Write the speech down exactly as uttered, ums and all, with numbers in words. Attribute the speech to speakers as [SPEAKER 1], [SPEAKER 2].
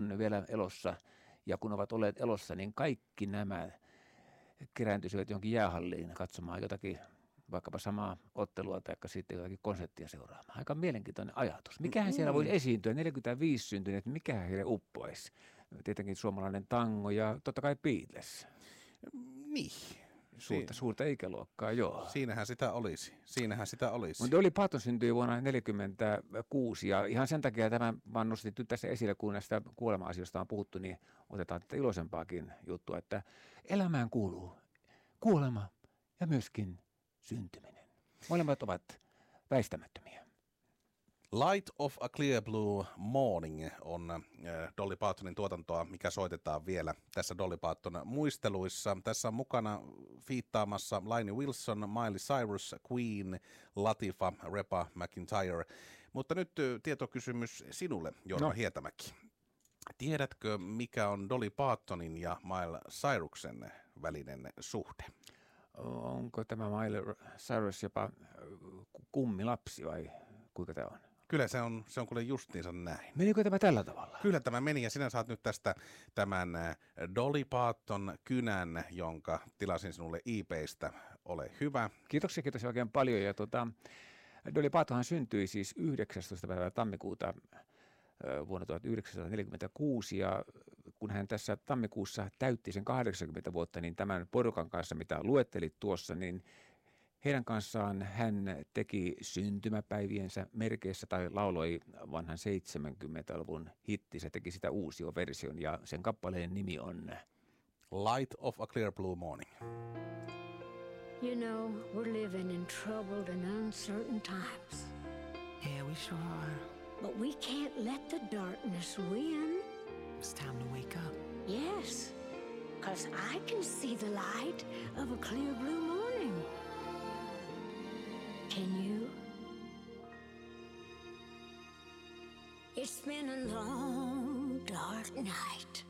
[SPEAKER 1] on vielä elossa. Ja kun ovat olleet elossa, niin kaikki nämä kerääntyisivät johonkin jäähalliin katsomaan jotakin, vaikkapa samaa ottelua tai sitten jotakin konserttia seuraamaan. Aika mielenkiintoinen ajatus. Mikähän siellä voisi esiintyä? neljäkymmentäviisi syntyneet, mikähän heille uppoisi? Tietenkin suomalainen tango ja totta kai Beatles.
[SPEAKER 2] Niin.
[SPEAKER 1] Suurta, suurta ikäluokkaa, joo.
[SPEAKER 2] Siinähän sitä olisi. Siinähän sitä olisi.
[SPEAKER 1] Mutta Dolly Parton syntyi vuonna neljäkymmentäkuusi ja ihan sen takia tämän vaan nostin nyt tässä esille, kun näistä kuolema-asioista on puhuttu, niin otetaan tätä iloisempaakin juttua, että elämään kuuluu kuolema ja myöskin syntyminen. Molemmat ovat väistämättömiä.
[SPEAKER 2] Light of a Clear Blue Morning on äh, Dolly Partonin tuotantoa, mikä soitetaan vielä tässä Dolly Parton muisteluissa. Tässä on mukana fiittaamassa Lainey Wilson, Miley Cyrus, Queen, Latifah, Reba McEntire. Mutta nyt tietokysymys sinulle, Jorma no. Hietämäki. Tiedätkö, mikä on Dolly Partonin ja Miley Cyruksen välinen suhde?
[SPEAKER 1] Onko tämä Miley Cyrus jopa kummilapsi vai kuinka tämä on?
[SPEAKER 2] Kyllä se on, se on kuule justiinsa näin.
[SPEAKER 1] Menikö tämä tällä tavalla?
[SPEAKER 2] Kyllä tämä meni ja sinä saat nyt tästä tämän Dolly Parton kynän, jonka tilasin sinulle eBaystä. Ole hyvä.
[SPEAKER 1] Kiitoksia, kiitos oikein paljon. Ja tuota, Dolly Partonhan syntyi siis yhdeksästoista päivää tammikuuta vuonna tuhatyhdeksänsataaneljäkymmentäkuusi ja kun hän tässä tammikuussa täytti sen kahdeksankymmentä vuotta, niin tämän porukan kanssa, mitä luettelit tuossa, niin heidän kanssaan hän teki syntymäpäiviensä merkeissä tai lauloi vanhan seitsemänkymmentäluvun hitti. Se teki sitä uusioversion ja sen kappaleen nimi on
[SPEAKER 2] Light of a Clear Blue Morning.
[SPEAKER 3] You know, we're living in troubled and uncertain times.
[SPEAKER 4] Yeah, we sure are.
[SPEAKER 3] But we can't let the darkness win.
[SPEAKER 4] It's time to wake up.
[SPEAKER 3] Yes, because I can see the light of a clear blue morning. Can you? It's been a long, dark night.